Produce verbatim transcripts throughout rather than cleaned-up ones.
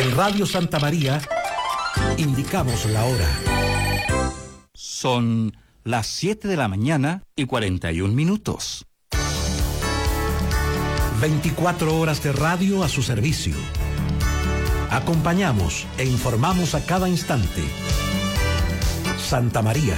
En Radio Santa María indicamos la hora. Son las siete de la mañana y cuarenta y un minutos. veinticuatro horas de radio a su servicio. Acompañamos e informamos a cada instante. Santa María.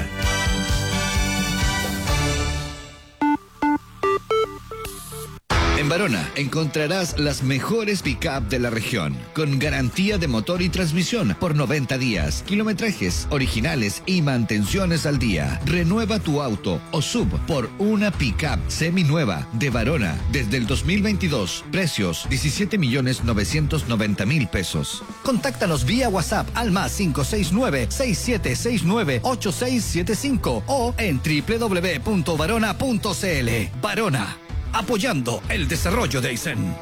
En Barona encontrarás las mejores pick-up de la región, con garantía de motor y transmisión por noventa días, kilometrajes originales y mantenciones al día. Renueva tu auto o sub por una pick-up seminueva de Barona desde el dos mil veintidós. Precios diecisiete millones novecientos noventa mil pesos. Contáctanos vía WhatsApp al más cinco seis nueve, seis siete seis nueve, ocho seis siete cinco o en doble u doble u doble u punto barona punto c l. Barona, apoyando el desarrollo de Aysén.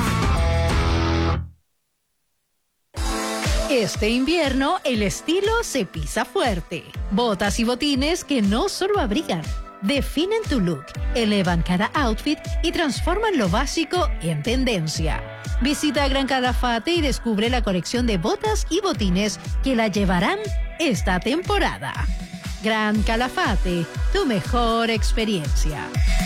Este invierno, el estilo se pisa fuerte. Botas y botines que no solo abrigan, definen tu look, elevan cada outfit y transforman lo básico en tendencia. Visita Gran Calafate y descubre la colección de botas y botines que la llevarán esta temporada. Gran Calafate, tu mejor experiencia.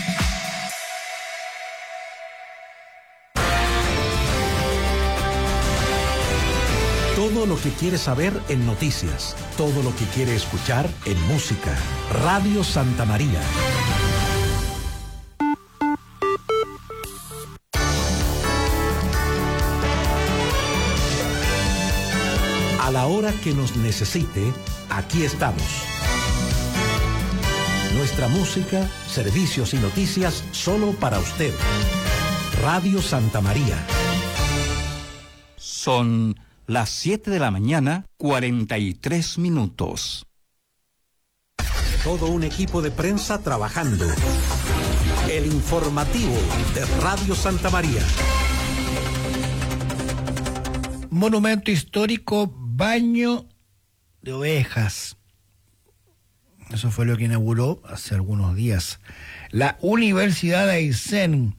Todo lo que quiere saber en noticias, todo lo que quiere escuchar en música. Radio Santa María. A la hora que nos necesite, aquí estamos. Nuestra música, servicios y noticias solo para usted. Radio Santa María. Son las siete de la mañana, cuarenta y tres minutos. Todo un equipo de prensa trabajando. El informativo de Radio Santa María. Monumento histórico, baño de ovejas. Eso fue lo que inauguró hace algunos días la Universidad de Aysén.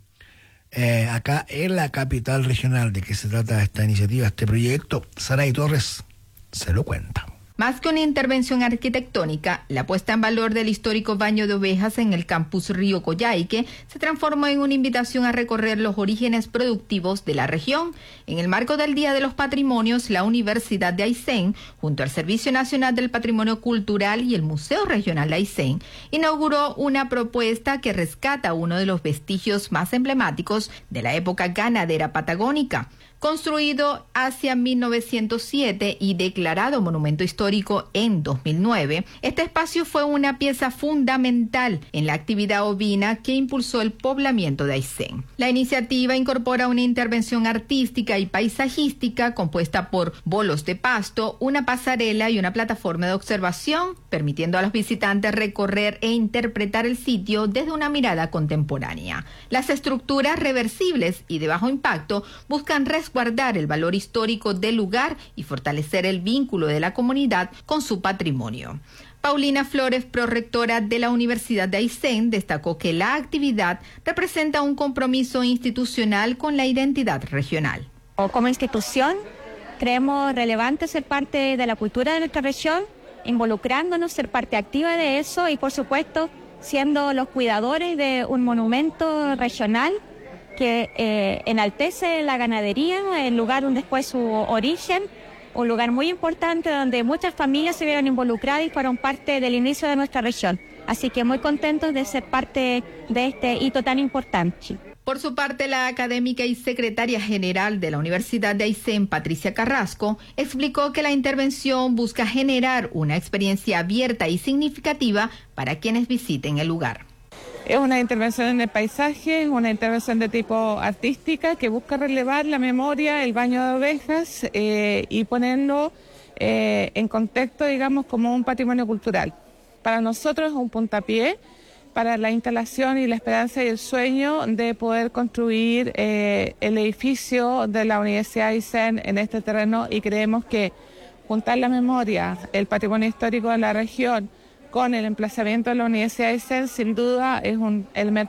Eh, acá en la capital regional. ¿De qué se trata esta iniciativa, este proyecto? Saray Torres se lo cuenta. Más que una intervención arquitectónica, la puesta en valor del histórico baño de ovejas en el campus Río Coyhaique se transformó en una invitación a recorrer los orígenes productivos de la región. En el marco del Día de los Patrimonios, la Universidad de Aysén, junto al Servicio Nacional del Patrimonio Cultural y el Museo Regional de Aysén, inauguró una propuesta que rescata uno de los vestigios más emblemáticos de la época ganadera patagónica. Construido hacia mil novecientos siete y declarado monumento histórico en dos mil nueve, este espacio fue una pieza fundamental en la actividad ovina que impulsó el poblamiento de Aysén. La iniciativa incorpora una intervención artística y paisajística compuesta por bolos de pasto, una pasarela y una plataforma de observación, permitiendo a los visitantes recorrer e interpretar el sitio desde una mirada contemporánea. Las estructuras reversibles y de bajo impacto buscan resguardar el valor histórico del lugar y fortalecer el vínculo de la comunidad con su patrimonio. Paulina Flores, prorectora de la Universidad de Aysén, destacó que la actividad representa un compromiso institucional con la identidad regional. Como institución, creemos relevante ser parte de la cultura de nuestra región, involucrándonos, ser parte activa de eso y, por supuesto, siendo los cuidadores de un monumento regional que eh, enaltece la ganadería, el lugar donde fue su origen, un lugar muy importante donde muchas familias se vieron involucradas y fueron parte del inicio de nuestra región. Así que muy contentos de ser parte de este hito tan importante. Por su parte, la académica y secretaria general de la Universidad de Aysén, Patricia Carrasco, explicó que la intervención busca generar una experiencia abierta y significativa para quienes visiten el lugar. Es una intervención en el paisaje, una intervención de tipo artística que busca relevar la memoria, el baño de ovejas eh, y ponerlo eh, en contexto, digamos, como un patrimonio cultural. Para nosotros es un puntapié para la instalación y la esperanza y el sueño de poder construir eh, el edificio de la Universidad de Aysén en este terreno, y creemos que juntar la memoria, el patrimonio histórico de la región con el emplazamiento de la Universidad de Aysén sin duda es un elemento